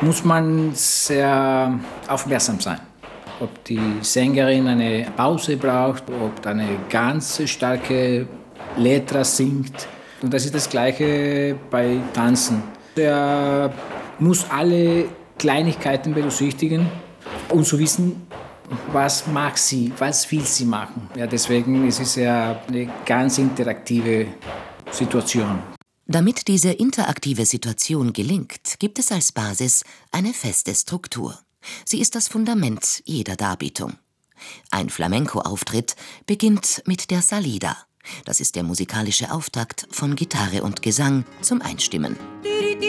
muss man sehr aufmerksam sein. Ob die Sängerin eine Pause braucht, ob eine ganz starke Letra singt. Und das ist das Gleiche bei Tanzen. Er muss alle Kleinigkeiten berücksichtigen und zu wissen, was mag sie, was will sie machen. Ja, deswegen ist es ja eine ganz interaktive Situation. Damit diese interaktive Situation gelingt, gibt es als Basis eine feste Struktur. Sie ist das Fundament jeder Darbietung. Ein Flamenco-Auftritt beginnt mit der Salida. Das ist der musikalische Auftakt von Gitarre und Gesang zum Einstimmen.